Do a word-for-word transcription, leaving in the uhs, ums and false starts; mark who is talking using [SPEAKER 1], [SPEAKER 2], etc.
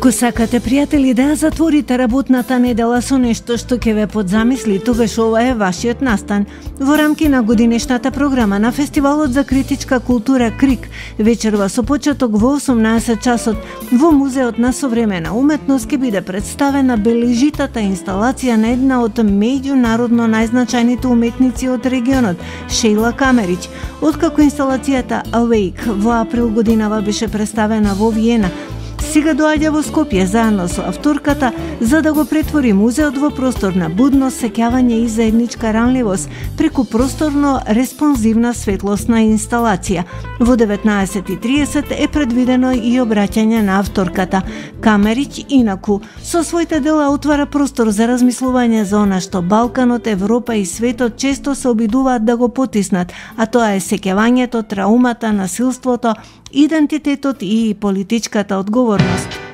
[SPEAKER 1] Ако сакате, пријатели, да ја затворите работната недела со нешто што ќе ве подзамисли, тогаш ова е вашиот настан. Во рамки на годинешната програма на Фестивалот за критичка култура КРИК, вечерва со почеток во осумнаесет часот, во Музеот на современа уметност ќе биде представена бележитата инсталација на една од меѓународно најзначајните уметници од регионот, Шејла Камерич. Откако инсталацијата Awake во април годинава беше представена во Виена, сега доаѓа во Скопје заедно со авторката за да го претвори музеот во простор на будност, сеќавање и заедничка ранливост преку просторно респонзивна светлосна инсталација. Во деветнаесет и триесет е предвидено и обраќање на авторката. Камерич, инаку, со своите дела отвара простор за размислување за она што Балканот, Европа и светот често се обидуваат да го потиснат, а тоа е сеќавањето, траумата, насилството, идентитетот и политичката одговорност.